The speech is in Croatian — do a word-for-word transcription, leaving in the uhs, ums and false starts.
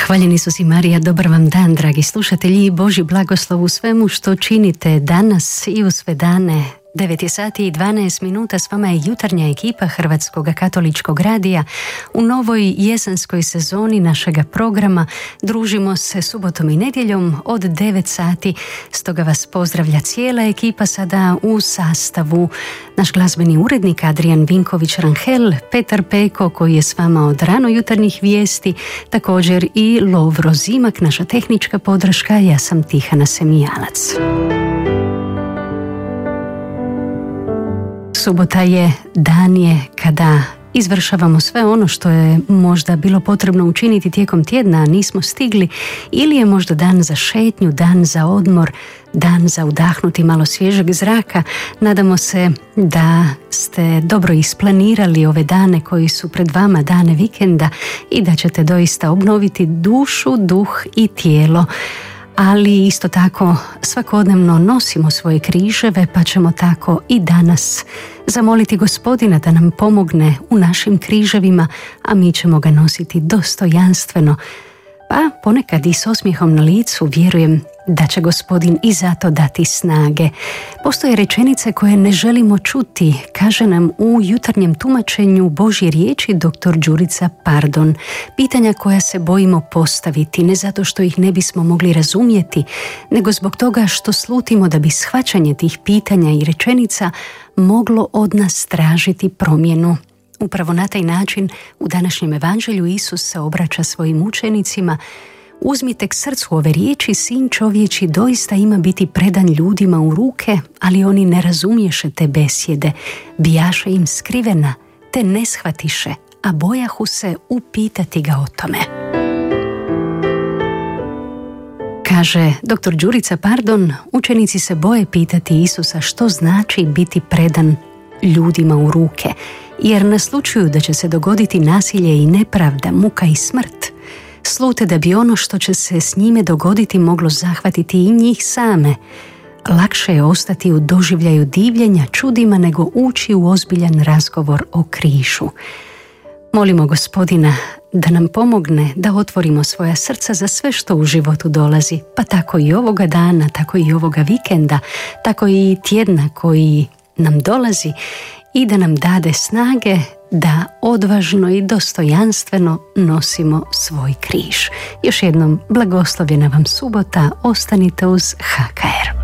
Hvaljeni su si Marija, dobar vam dan, dragi slušatelji, i Božji blagoslov u svemu što činite danas i u sve dane. devet je sati i dvanaest minuta, s vama je jutarnja ekipa Hrvatskog katoličkog radija. U novoj jesenskoj sezoni našega programa družimo se subotom i nedjeljom od devet sati, stoga vas pozdravlja cijela ekipa sada u sastavu. Naš glazbeni urednik Adrian Vinković-Ranhel, Petar Peko koji je s vama od rano jutarnjih vijesti, također i Lovro Zimak, naša tehnička podrška, ja sam Tihana Semijanac. Subota je, dan je kada izvršavamo sve ono što je možda bilo potrebno učiniti tijekom tjedna, a nismo stigli, ili je možda dan za šetnju, dan za odmor, dan za udahnuti malo svježeg zraka. Nadamo se da ste dobro isplanirali ove dane koji su pred vama, dane vikenda, i da ćete doista obnoviti dušu, duh i tijelo. Ali isto tako svakodnevno nosimo svoje križeve, pa ćemo tako i danas zamoliti Gospodina da nam pomogne u našim križevima, a mi ćemo ga nositi dostojanstveno, pa ponekad i s osmijehom na licu. Vjerujem da će Gospodin i zato dati snage. Postoje rečenice koje ne želimo čuti, kaže nam u jutarnjem tumačenju Božje riječi doktor Đurica Pardon. Pitanja koja se bojimo postaviti, ne zato što ih ne bismo mogli razumjeti, nego zbog toga što slutimo da bi shvaćanje tih pitanja i rečenica moglo od nas tražiti promjenu. Upravo na taj način u današnjem evanđelju Isus se obraća svojim učenicima. Uzmite k srcu ove riječi, sin čovječi doista ima biti predan ljudima u ruke, ali oni ne razumješe te besjede, bijaše im skrivena, te ne shvatiše, a bojahu se upitati ga o tome. Kaže doktor Đurica Pardon, učenici se boje pitati Isusa što znači biti predan ljudima u ruke, jer naslučuju da će se dogoditi nasilje i nepravda, muka i smrt. Slute da bi ono što će se s njime dogoditi moglo zahvatiti i njih same. Lakše je ostati u doživljaju divljenja čudima nego ući u ozbiljan razgovor o križu. Molimo Gospodina da nam pomogne da otvorimo svoja srca za sve što u životu dolazi, pa tako i ovoga dana, tako i ovoga vikenda, tako i tjedna koji nam dolazi, i da nam dade snage da odvažno i dostojanstveno nosimo svoj križ. Još jednom blagoslovljena vam subota, ostanite uz H K R.